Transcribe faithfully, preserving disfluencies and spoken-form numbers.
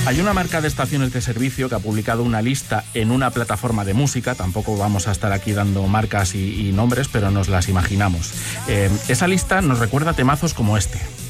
Hay una marca de estaciones de servicio que ha publicado una lista en una plataforma de música, tampoco vamos a estar aquí dando marcas y, y nombres, pero nos las imaginamos. Eh, esa lista nos recuerda temazos como este.